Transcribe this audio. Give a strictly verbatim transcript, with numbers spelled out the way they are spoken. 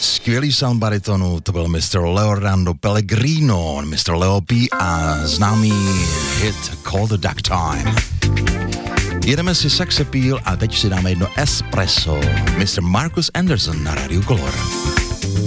Skvělý sound baritonu, to byl mister Leonardo Pellegrino, mister Leo P a známý hit Call the Duck Time. Jedeme si Sex Appeal a teď si dáme jedno espresso. mister Marcus Anderson na Rádiu Color.